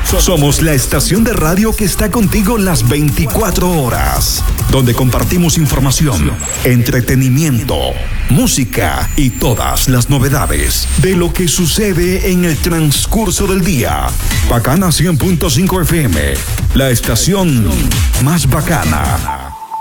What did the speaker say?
Somos la estación de radio que está contigo las 24 horas, donde compartimos información, entretenimiento, música y todas las novedades de lo que sucede en el transcurso del día. Bacana 100.5 FM, la estación más bacana.